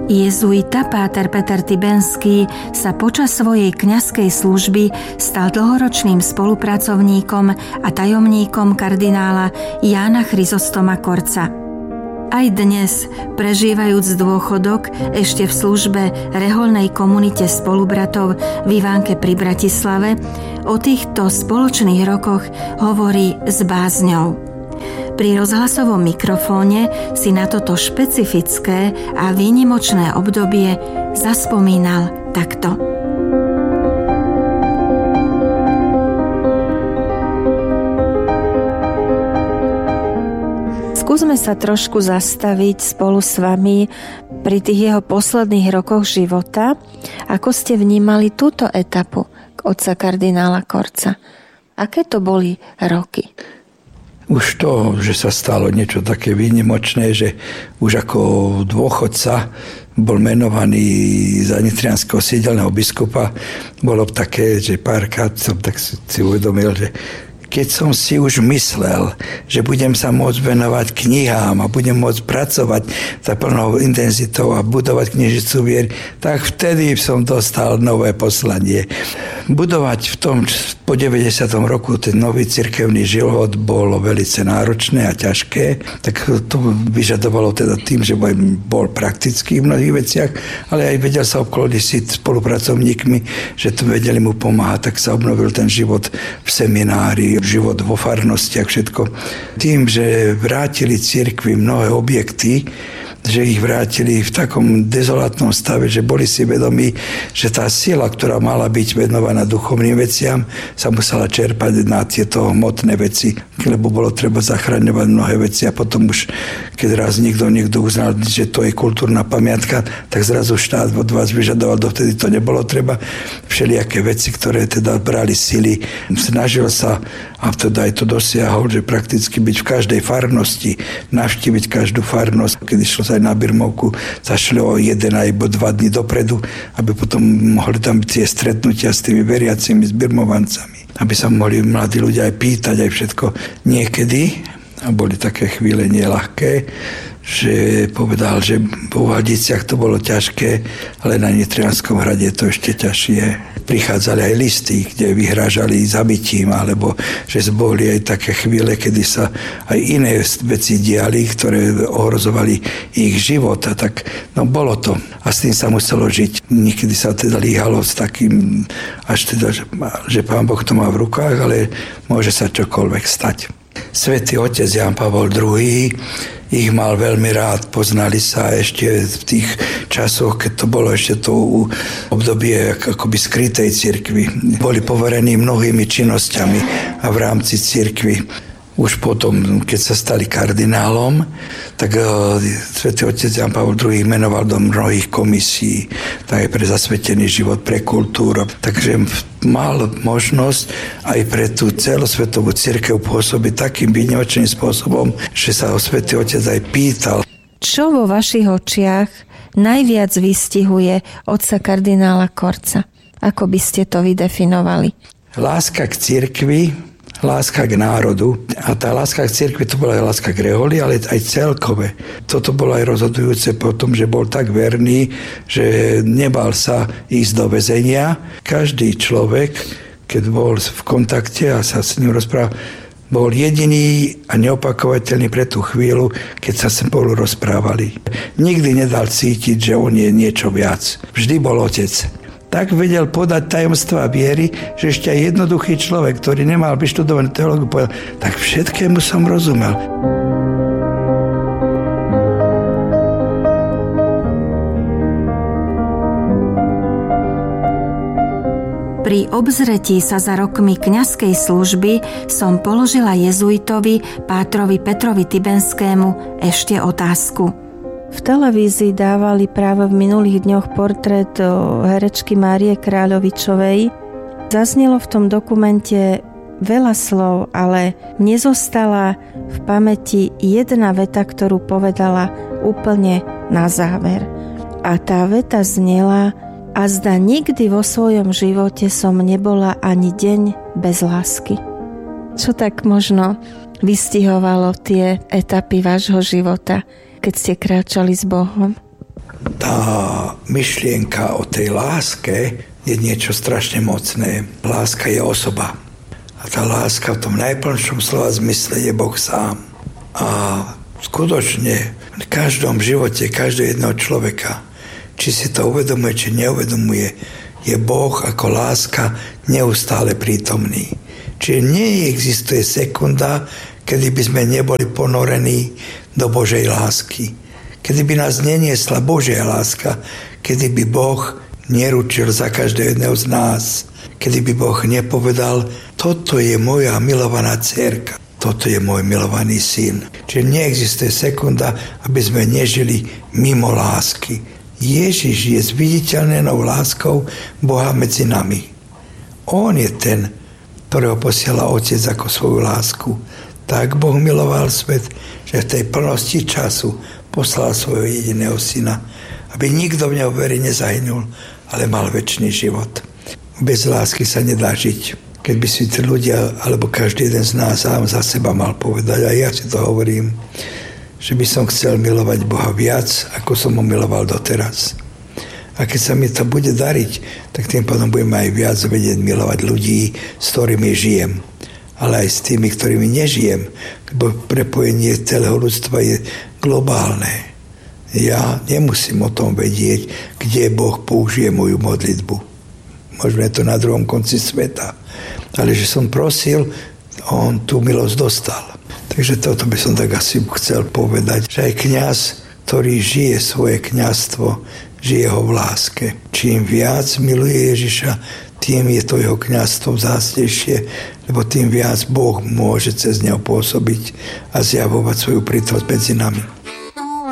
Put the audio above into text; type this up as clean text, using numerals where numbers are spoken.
Jezuita páter Peter Tibenský sa počas svojej kňazskej služby stal dlhoročným spolupracovníkom a tajomníkom kardinála Jána Chryzostoma Korca. Aj dnes, prežívajúc dôchodok ešte v službe rehoľnej komunite spolubratov v Ivánke pri Bratislave, o týchto spoločných rokoch hovorí s bázňou. Pri rozhlasovom mikrofóne si na toto špecifické a výnimočné obdobie zaspomínal takto. Skúsme sa trošku zastaviť spolu s vami pri tých jeho posledných rokoch života. Ako ste vnímali túto etapu otca kardinála Korca? Aké to boli roky? Už to, že sa stalo niečo také výnimočné, že už ako dôchodca bol menovaný za nitrianskeho sídelného biskupa, bolo také, že párkrát som tak si uvedomil, že keď som si už myslel, že budem sa môcť venovať knihám a budem môcť pracovať za plnou intenzitou a budovať knižnicu viery, tak vtedy som dostal nové poslanie. Budovať v tom po 90. roku ten nový cirkevný život bolo veľmi náročné a ťažké, tak to vyžadovalo teda tým, že bol praktický v mnohých veciach, ale aj vedel sa obkloniť si spolupracovníkmi, že to vedeli mu pomáhať, tak sa obnovil ten život v seminári, život vo farnostiach, všetko. Tým, že vrátili cirkvi mnohé objekty, že ich vrátili v takom dezolátnom stave, že boli si vedomí, že tá sila, ktorá mala byť venovaná duchovným veciam, sa musela čerpať na tieto hmotné veci, lebo bolo treba zachraňovať mnohé veci a potom už, keď raz niekto uznal, že to je kultúrna pamiatka, tak zrazu štát od vás vyžadoval, dovtedy to nebolo treba, všelijaké veci, ktoré teda brali sily. Snažil sa a teda aj to dosiahol, že prakticky byť v každej farnosti, navštíviť každú farnosť, keď išlo aj na birmovku, zašli o 1 alebo 2 dní dopredu, aby potom mohli tam tie stretnutia s tými veriacimi, s birmovancami. Aby sa mohli mladí ľudia aj pýtať, aj všetko. Niekedy, a boli také chvíle neľahké, že povedal, že po Valdiciach to bolo ťažké, ale na Nitrianskom hrade to ešte ťažšie. Prichádzali aj listy, kde vyhrážali zabitím, alebo že boli aj také chvíle, kedy sa aj iné veci diali, ktoré ohrozovali ich život. A tak, no bolo to. A s tým sa muselo žiť. Niekedy sa teda líhalo s takým, až teda, že Pán Boh to má v rukách, ale môže sa čokoľvek stať. Svätý otec Ján Pavol II ich mal veľmi rád, poznali sa ešte v tých časoch, keď to bolo ešte to obdobie akoby skrytej cirkvi. Boli poverení mnohými činnosťami a v rámci cirkvi. Už potom, keď sa stali kardinálom, tak svätý otec Ján Pavol II menoval do mnohých komisí, tak aj pre zasvetený život, pre kultúru. Takže mal možnosť aj pre tú celosvetovú cirkev pôsobiť takým výnimočným spôsobom, že sa svätý otec aj pýtal. Čo vo vašich očiach najviac vystihuje otca kardinála Korca? Ako by ste to vydefinovali? Láska k cirkvi, láska k národu. A tá láska k cirkvi, to bola aj láska k reholi, ale aj celkové. Toto bolo aj rozhodujúce po tom, že bol tak verný, že nebal sa ísť do väzenia. Každý človek, keď bol v kontakte a sa s ním rozprával, bol jediný a neopakovateľný pre tú chvíľu, keď sa spolu rozprávali. Nikdy nedal cítiť, že on je niečo viac. Vždy bol otec. Tak vedel podať tajomstvá viery, že ešte aj jednoduchý človek, ktorý nemal vyštudovanú teológiu, povedal, tak všetkému som rozumel. Pri obzretí sa za rokmi kňazskej služby som položila jezuitovi pátrovi Petrovi Tibenskému ešte otázku. V televízii dávali práve v minulých dňoch portrét herečky Márie Kráľovičovej. Zaznelo v tom dokumente veľa slov, ale nezostala v pamäti jedna veta, ktorú povedala úplne na záver. A tá veta znela: a zda nikdy vo svojom živote som nebola ani deň bez lásky. Čo tak možno vystihovalo tie etapy vášho života, keď ste kráčali s Bohom? Tá myšlienka o tej láske je niečo strašne mocné. Láska je osoba. A tá láska v tom najplnšom slova zmysle je Boh sám. A skutočne v každom živote každého jedného človeka, či si to uvedomuje, či neuvedomuje, je Boh ako láska neustále prítomný. Čiže neexistuje sekunda, kedy by sme neboli ponorení do Božej lásky. Kedy by nás neniesla Božia láska, kedy by Boh neručil za každého jedného z nás, kedy by Boh nepovedal, toto je moja milovaná dcérka, toto je môj milovaný syn. Čiže neexistuje sekunda, aby sme nežili mimo lásky. Ježiš je zviditeľnenou láskou Boha medzi nami. On je ten, ktorého posiela Otec ako svoju lásku. Tak Boh miloval svet, že v tej plnosti času poslal svojho jediného syna, aby nikto v neho veri nezahynul, ale mal večný život. Bez lásky sa nedá žiť. Keď by si tí ľudia, alebo každý jeden z nás sám za seba mal povedať, a ja si to hovorím, že by som chcel milovať Boha viac, ako som ho miloval doteraz. A keď sa mi to bude dariť, tak tým pádom budeme aj viac vedieť milovať ľudí, s ktorými žijem. Ale aj s tými, ktorými nežijem. Lebo prepojenie celého ľudstva je globálne. Ja nemusím o tom vedieť, kde Boh použije moju modlitbu. Možno je to na druhom konci sveta. Ale že som prosil, on tú milosť dostal. Takže toto by som tak asi chcel povedať, že aj kňaz, ktorý žije svoje kňazstvo, žije ho v láske. Čím viac miluje Ježiša, tým je to jeho kňazstvo vzácnejšie, lebo tým viac Boh môže cez neho pôsobiť a zjavovať svoju prítomnosť medzi nami.